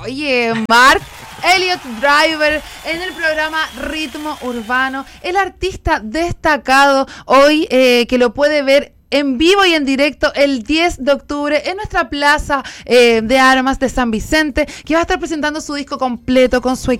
Oye, Mark Elliott Driver en el programa Ritmo Urbano, el artista destacado hoy que lo puede ver en vivo y en directo el 10 de octubre en nuestra plaza de armas de San Vicente, que va a estar presentando su disco completo con su